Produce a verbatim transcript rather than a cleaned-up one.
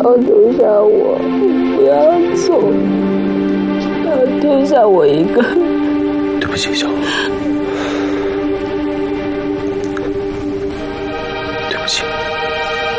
要丢下我，不要走，不要丢下我一个。 对不起，小娥。